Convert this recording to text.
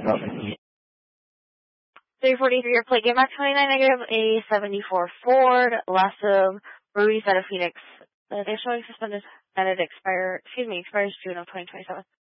Oh. 343, your plate game back 29 negative, a 74 Ford, Lasso, Ruiz out of Phoenix. They're showing suspended and it expires June of 2027.